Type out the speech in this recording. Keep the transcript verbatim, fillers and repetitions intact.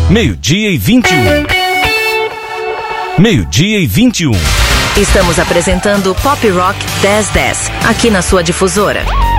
Meio-dia e vinte e um. Meio-dia e vinte e um. Estamos apresentando Pop Rock dez dez, aqui na sua difusora.